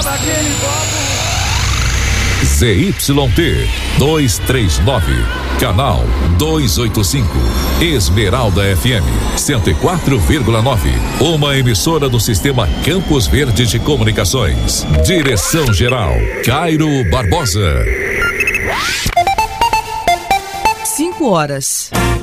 ZYT 239, canal 285, Esmeralda FM 104,9, uma emissora do sistema Campos Verdes de Comunicações. Direção-geral, Cairo Barbosa. 5 horas.